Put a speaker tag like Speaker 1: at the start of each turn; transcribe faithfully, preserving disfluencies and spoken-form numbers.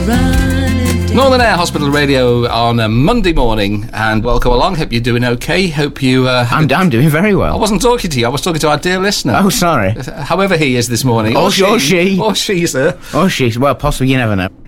Speaker 1: Northern Air Hospital Radio on a Monday morning, and welcome along. Hope you're doing okay. Hope you... Uh,
Speaker 2: I'm, I'm doing very well.
Speaker 1: I wasn't talking to you, I was talking to our dear listener.
Speaker 2: Oh, sorry.
Speaker 1: However he is this morning.
Speaker 2: Or,
Speaker 1: or she.
Speaker 2: Or she.
Speaker 1: Or she, sir.
Speaker 2: Or she. Well, possibly, you never know.